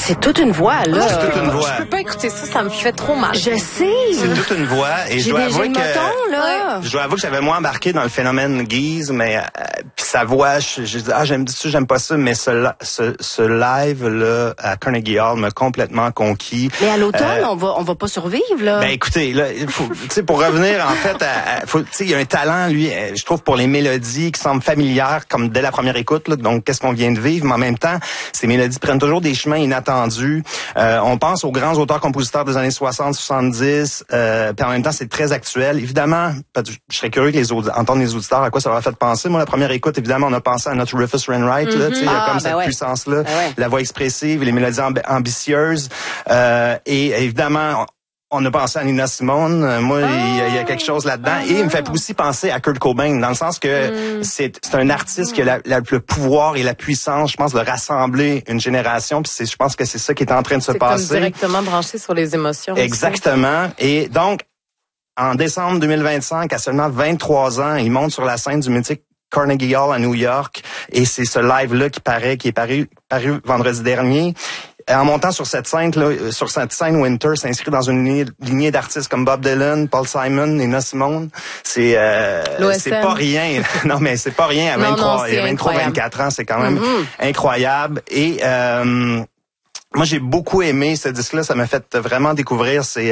c'est toute une voix, là. C'est toute une voix. Je peux pas écouter ça, ça me fait trop mal. Je sais. C'est toute une voix. Et je dois avouer que... là. Je dois avouer que j'avais moins embarqué dans le phénomène Guise, mais puis sa voix, j'ai dit j'aime ça, j'aime pas ça, mais ce live là à Carnegie Hall m'a complètement conquis. Mais à l'automne, on va pas survivre là. Ben écoutez, là, il faut, tu sais, pour revenir en fait, tu sais, il y a un talent lui, je trouve pour les mélodies qui semblent familières comme dès la première écoute. Là, donc qu'est-ce qu'on vient de vivre, mais en même temps, ces mélodies prennent toujours des chemins inattendus. On pense aux grands auteurs-compositeurs des années 60, 70, puis en même temps c'est très actuel. Évidemment, je serais curieux que entendre les auditeurs à quoi ça leur a fait penser. Moi, la première écoute, évidemment, on a pensé à notre Rufus Wainwright, là, tu sais, il y a comme cette puissance-là, la voix expressive, les mélodies ambitieuses, et évidemment, on a pensé à Nina Simone. Moi, il y a quelque chose là-dedans. Et il me fait aussi penser à Kurt Cobain, dans le sens que c'est un artiste qui a le pouvoir et la puissance, je pense, de rassembler une génération. Puis je pense que c'est ça qui est en train de se passer. C'est comme directement branché sur les émotions. Exactement. Aussi. Et donc, en décembre 2025, à seulement 23 ans, il monte sur la scène du mythique Carnegie Hall à New York. Et c'est ce live-là qui est paru vendredi dernier. En montant sur cette scène, Winter s'inscrit dans une lignée d'artistes comme Bob Dylan, Paul Simon, Nina Simone. C'est pas rien. Non, mais c'est pas rien à 23-24 ans. C'est quand même incroyable. Et moi, j'ai beaucoup aimé ce disque-là. Ça m'a fait vraiment découvrir ces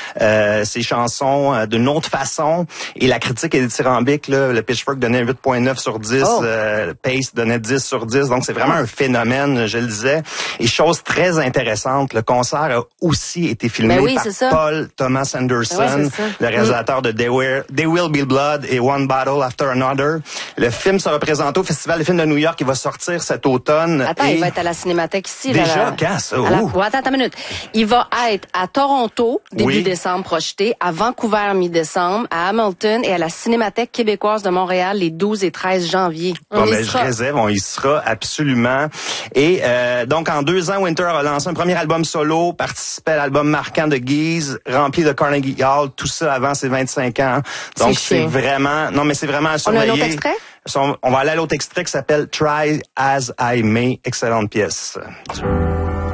chansons d'une autre façon. Et la critique est dithyrambique. Là. Le Pitchfork donnait 8.9 sur 10. Le Pace donnait 10 sur 10. Donc, c'est vraiment un phénomène, je le disais. Et chose très intéressante, le concert a aussi été filmé par Paul Thomas Anderson, le réalisateur de There Will Be Blood et One Battle After Another. Le film sera présenté au Festival des films de New York. Il va sortir cet automne. Attends, il va être à la Cinémathèque ici. Déjà, quand? Attends une minute. Il va être à Toronto, début décembre projeté, à Vancouver mi-décembre, à Hamilton et à la Cinémathèque québécoise de Montréal les 12 et 13 janvier. Je réserve, on y sera absolument. Et donc, en 2 ans, Winter a lancé un premier album solo, participé à l'album marquant de Guise, rempli de Carnegie Hall, tout ça avant ses 25 ans. Donc, c'est vraiment... Non, mais c'est vraiment à surveiller. On a un autre extrait? On va aller à l'autre extrait qui s'appelle Try As I May. Excellente pièce.